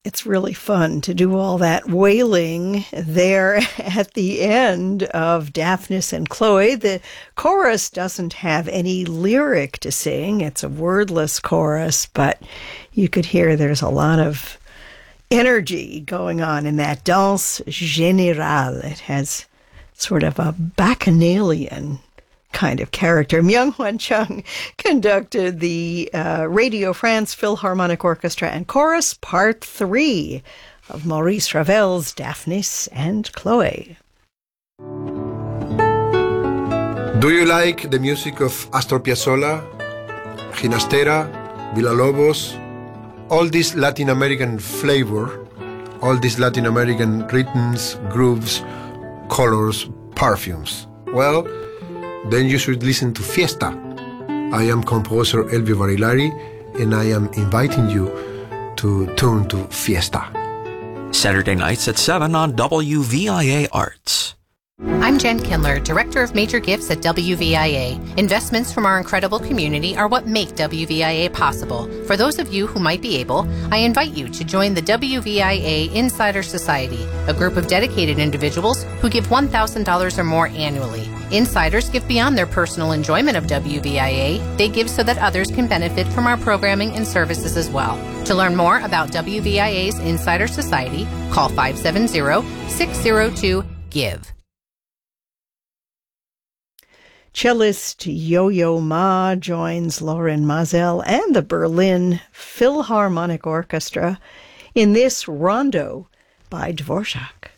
It's really fun to do all that wailing there at the end of Daphnis and Chloe. The chorus doesn't have any lyric to sing. It's a wordless chorus, but you could hear there's a lot of energy going on in that danse générale. It has sort of a bacchanalian kind of character. Myung-Hwan Chung conducted the Radio France Philharmonic Orchestra and Chorus, Part 3 of Maurice Ravel's Daphnis and Chloe. Do you like the music of Astor Piazzolla, Ginastera, Villalobos, all this Latin American flavor, all these Latin American rhythms, grooves, colors, perfumes? Well, then you should listen to Fiesta. I am composer Elvio Barilari, and I am inviting you to tune to Fiesta. Saturday nights at 7 on WVIA Arts. I'm Jen Kindler, Director of Major Gifts at WVIA. Investments from our incredible community are what make WVIA possible. For those of you who might be able, I invite you to join the WVIA Insider Society, a group of dedicated individuals who give $1,000 or more annually. Insiders give beyond their personal enjoyment of WVIA. They give so that others can benefit from our programming and services as well. To learn more about WVIA's Insider Society, call 570-602-GIVE. Cellist Yo-Yo Ma joins Lorin Maazel and the Berlin Philharmonic Orchestra in this rondo by Dvorak.